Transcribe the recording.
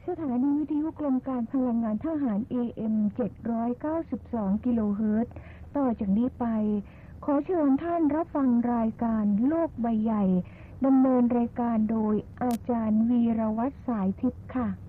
สถานีวิทยุกรมการพลังงานทหาร AM 792 กิโลเฮิรตซ์ต่อจากนี้ไปขอเชิญท่านรับฟังรายการโลกใบใหญ่ดำเนินรายการโดยอาจารย์วีรวัฒน์สายทิพย์ค่ะ